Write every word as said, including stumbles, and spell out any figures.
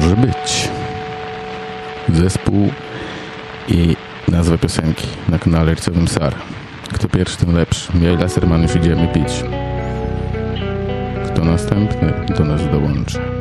może być. Zespół i nazwa piosenki na kanale Rycowym Sar. Kto pierwszy, tym lepszy. Ja i Laserman już idziemy pić. Kto następny, do nas dołączy.